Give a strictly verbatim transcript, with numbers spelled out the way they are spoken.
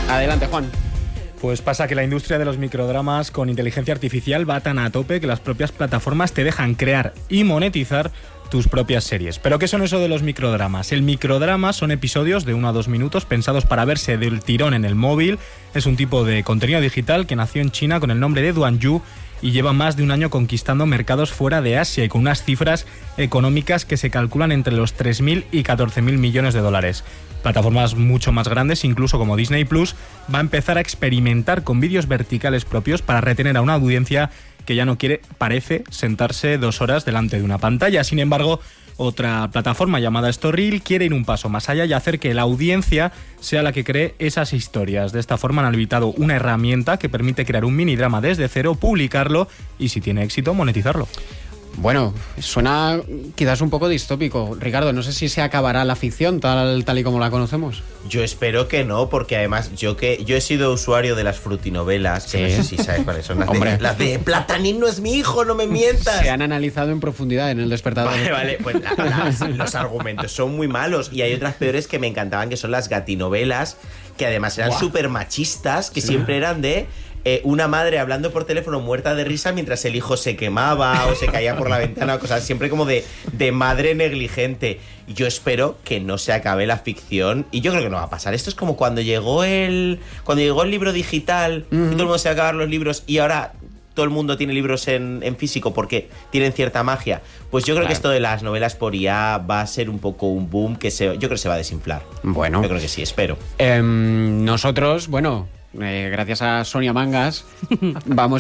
Adelante, Juan. Pues pasa que la industria de los microdramas con inteligencia artificial va tan a tope que las propias plataformas te dejan crear y monetizar tus propias series. ¿Pero qué son eso de los microdramas? El microdrama son episodios de uno a dos minutos pensados para verse del tirón en el móvil. Es un tipo de contenido digital que nació en China con el nombre de Duanyu y lleva más de un año conquistando mercados fuera de Asia y con unas cifras económicas que se calculan entre los tres mil y catorce mil millones de dólares. Plataformas mucho más grandes, incluso como Disney Plus, va a empezar a experimentar con vídeos verticales propios para retener a una audiencia que ya no quiere, parece, sentarse dos horas delante de una pantalla. Sin embargo, otra plataforma llamada Storyl quiere ir un paso más allá y hacer que la audiencia sea la que cree esas historias. De esta forma han habilitado una herramienta que permite crear un minidrama desde cero, publicarlo y, si tiene éxito, monetizarlo. Bueno, suena quizás un poco distópico. Ricardo, no sé si se acabará la ficción tal, tal y como la conocemos. Yo espero que no, porque además yo que yo he sido usuario de las frutinovelas, que sí. No sé si sabes cuáles son las Hombre. de, las de Platanín no es mi hijo, no me mientas. Se han analizado en profundidad en El Despertador. Vale, vale, pues la, las, los argumentos son muy malos y hay otras peores que me encantaban, que son las gatinovelas, que además eran súper machistas, que sí. Siempre eran de... Eh, una madre hablando por teléfono muerta de risa mientras el hijo se quemaba o se caía por la ventana o cosas, siempre como de, de madre negligente. Yo espero que no se acabe la ficción y yo creo que no va a pasar. Esto es como cuando llegó el cuando llegó el libro digital, uh-huh. y todo el mundo se va a acabar los libros y ahora todo el mundo tiene libros en, en físico porque tienen cierta magia. Pues yo creo claro. que esto de las novelas por I A va a ser un poco un boom que se, yo creo que se va a desinflar. Bueno. Yo creo que sí, espero. Eh, nosotros, bueno... Eh, gracias a Sonia Mangas, vamos